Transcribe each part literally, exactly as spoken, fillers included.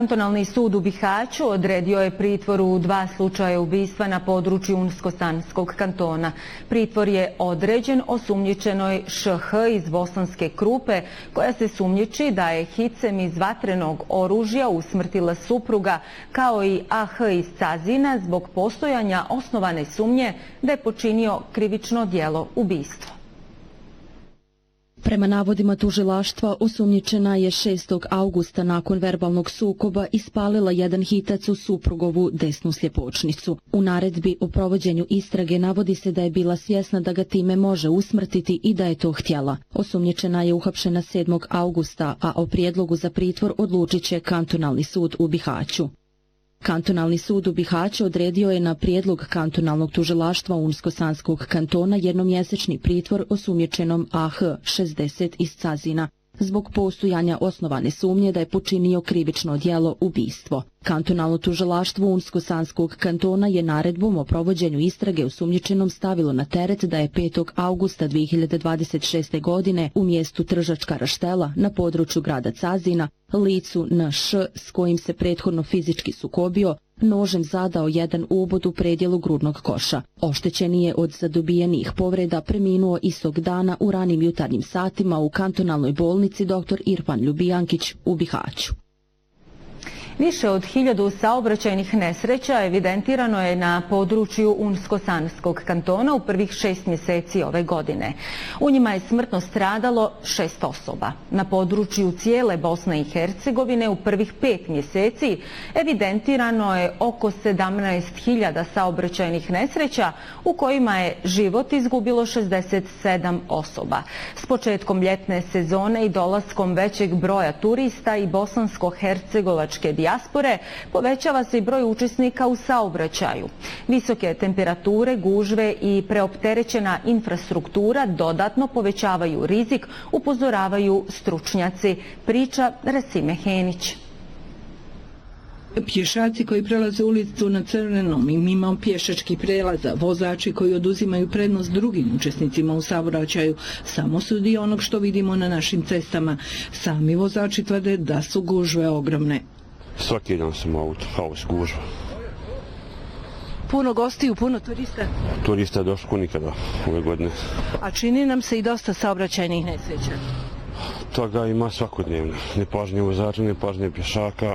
Kantonalni sud u Bihaću odredio je pritvor u dva slučaja ubistva na području Unsko-Sanskog kantona. Pritvor je određen osumnjičenoj Š H iz Bosanske Krupe, koja se sumnjiči da je hicem iz vatrenog oružja usmrtila supruga, kao i A H iz Cazina zbog postojanja osnovane sumnje da je počinio krivično djelo ubistva. Prema navodima tužilaštva, osumnjičena je šestog avgusta nakon verbalnog sukoba ispalila jedan hitac u suprugovu desnu sljepočnicu. U naredbi o provođenju istrage navodi se da je bila svjesna da ga time može usmrtiti i da je to htjela. Osumnjičena je uhapšena sedmog avgusta, a o prijedlogu za pritvor odlučit će Kantonalni sud u Bihaću. Kantonalni sud u Bihaću odredio je na prijedlog kantonalnog tužilaštva Unsko-Sanskog kantona jednomjesečni pritvor osumnjičenom A H šezdeset iz Cazina zbog postojanja osnovane sumnje da je počinio krivično djelo ubistvo. Kantonalno tužilaštvo Unsko-Sanskog kantona je naredbom o provođenju istrage osumnjičenom stavilo na teret da je petog avgusta dvije hiljade dvadeset šeste. godine u mjestu Tržačka Raštela na području grada Cazina licu N Š s kojim se prethodno fizički sukobio nožem zadao jedan ubod u predjelu grudnog koša. Oštećeni je od zadobijenih povreda preminuo istog dana u ranim jutarnjim satima u kantonalnoj bolnici dr Irfan Ljubijankić u Bihaću. Više od hiljadu saobraćajnih nesreća evidentirano je na području Unsko-Sanskog kantona u prvih šest mjeseci ove godine. U njima je smrtno stradalo šest osoba. Na području cijele Bosne i Hercegovine u prvih pet mjeseci evidentirano je oko sedamnaest hiljada saobraćajnih nesreća u kojima je život izgubilo šezdeset sedam osoba. S početkom ljetne sezone i dolaskom većeg broja turista i bosansko-hercegovačke dijaspore povećava se i broj učesnika u saobraćaju. Visoke temperature, gužve i preopterećena infrastruktura dodatno povećavaju rizik, upozoravaju stručnjaci, priča Rasime Henić. Pješaci koji prelaze ulicu na crvenom i mimo pješačkih prelaza, vozači koji oduzimaju prednost drugim učesnicima u saobraćaju, samo su dio onog što vidimo na našim cestama. Sami vozači tvrde da su gužve ogromne. Svaki dan sam u auto, haos, gužva. Puno gostiju, puno turista? Turista je došlo nikada ove godine. A čini nam se i dosta saobraćajnih nesreća. Toga ima svakodnevno. Nepažnje vozača, nepažnje pješaka.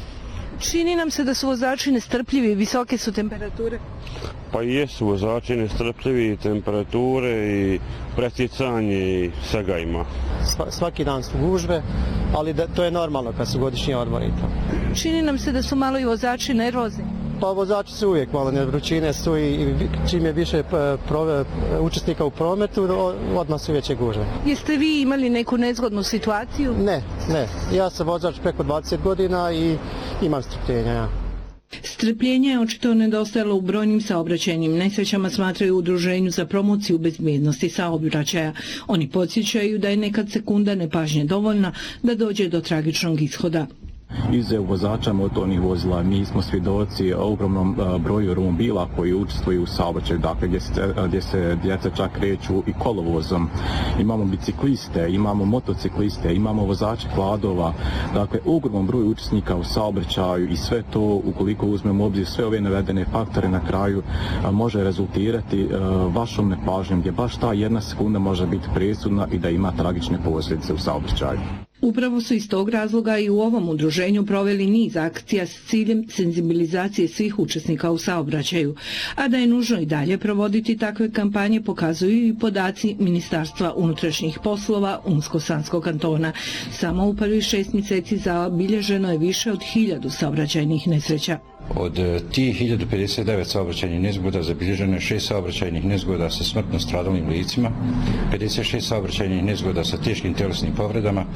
Čini nam se da su vozači nestrpljivi, visoke su temperature. Pa i jesu vozači nestrpljivi, temperature i presjecanje i svega ima. Svaki dan su gužve, ali da, to je normalno kad su godišnji odmori. Čini nam se da su malo i vozači nervozni. Pa vozači su uvijek malo nevrućine su i, i čim je više prove, učesnika u prometu, odmah su veće gužve. Jeste vi imali neku nezgodnu situaciju? Ne, ne. Ja sam vozač preko dvadeset godina i imam strpljenja. Ja. Strpljenje je očito nedostajalo u brojnim saobraćajnim nesrećama, smatraju u Udruženju za promociju bezbjednosti saobraćaja. Oni podsjećaju da je nekad sekunda nepažnje dovoljna da dođe do tragičnog ishoda. Izuzev vozača motornih vozila, mi smo svjedoci o ogromnom broju romobila koji učestvuju u saobraćaju, dakle gdje se, gdje se djeca čak kreću i kolovozom. Imamo bicikliste, imamo motocikliste, imamo vozače kladova, dakle ogroman broj učesnika u saobraćaju i sve to, ukoliko uzmemo u obzir sve ove navedene faktore, na kraju može rezultirati vašom nepažnjom, gdje baš ta jedna sekunda može biti presudna i da ima tragične posljedice u saobraćaju. Upravo su iz tog razloga i u ovom udruženju proveli niz akcija s ciljem senzibilizacije svih učesnika u saobraćaju, a da je nužno i dalje provoditi takve kampanje pokazuju i podaci Ministarstva unutrašnjih poslova Unsko-Sanskog kantona. Samo u prvih šest mjeseci zabilježeno je više od hiljadu saobraćajnih nesreća. Od tih hiljadu pedeset devet saobraćajnih nezgoda zabilježeno je šest saobraćajnih nezgoda sa smrtno stradalim licima, pedeset šest saobraćajnih nezgoda sa teškim tjelesnim povredama,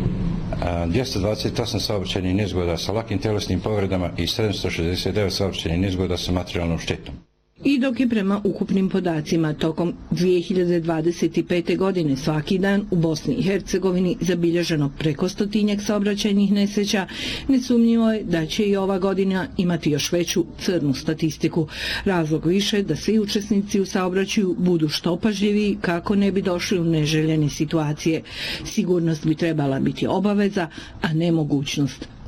dvjesto dvadeset osam saobraćajnih nezgoda sa lakim tjelesnim povredama i sedamsto šezdeset devet saobraćajnih nezgoda sa materijalnom štetom. I dok je prema ukupnim podacima tokom dvije hiljade dvadeset pete. godine svaki dan u Bosni i Hercegovini zabilježeno preko stotinjak saobraćajnih nesreća, nesumnjivo je da će i ova godina imati još veću crnu statistiku. Razlog više da svi učesnici u saobraćaju budu što pažljiviji kako ne bi došli u neželjene situacije. Sigurnost bi trebala biti obaveza, a ne mogućnost.